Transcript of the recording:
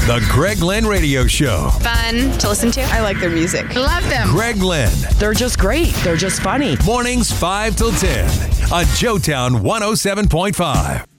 The Greg Lynn Radio Show. Fun to listen to. I like their music. Love them. Greg Lynn. They're just great. They're just funny. Mornings 5 till 10 on Joetown 107.5.